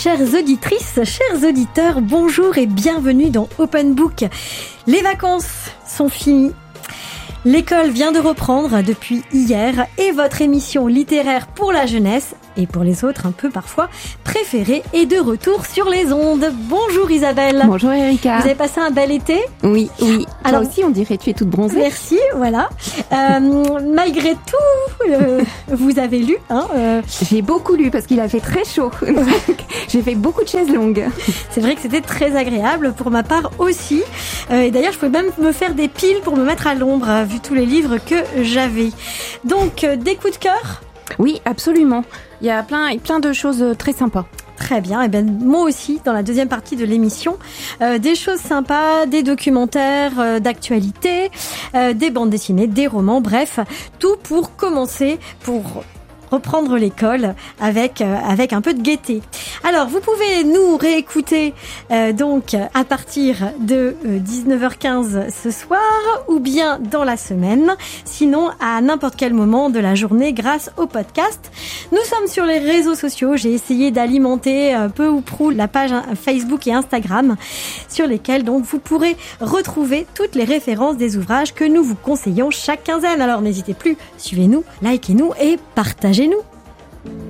chères auditrices, chers auditeurs, bonjour et bienvenue dans Open Book. Les vacances sont finies. L'école vient de reprendre depuis hier et votre émission littéraire pour la jeunesse et pour les autres un peu parfois préférée est de retour sur les ondes. Bonjour Isabelle. Bonjour Erika. Vous avez passé un bel été ? Oui. Alors, toi aussi on dirait tu es toute bronzée. Merci, voilà. Malgré tout, vous avez lu J'ai beaucoup lu parce qu'il a fait très chaud. J'ai fait beaucoup de chaises longues. C'est vrai que c'était très agréable pour ma part aussi. Et d'ailleurs, je pouvais même me faire des piles pour me mettre à l'ombre, vu tous les livres que j'avais. Donc, des coups de cœur ? Oui, absolument. Il y a plein de choses très sympas. Très bien, et bien moi aussi, dans la deuxième partie de l'émission, des choses sympas, des documentaires d'actualité, des bandes dessinées, des romans, bref, tout pour commencer, pour reprendre l'école avec un peu de gaieté. Alors, vous pouvez nous réécouter donc à partir de 19h15 ce soir ou bien dans la semaine, sinon à n'importe quel moment de la journée grâce au podcast. Nous sommes sur les réseaux sociaux, j'ai essayé d'alimenter peu ou prou la page Facebook et Instagram sur lesquels donc vous pourrez retrouver toutes les références des ouvrages que nous vous conseillons chaque quinzaine. Alors n'hésitez plus, suivez-nous, likez-nous et partagez-nous.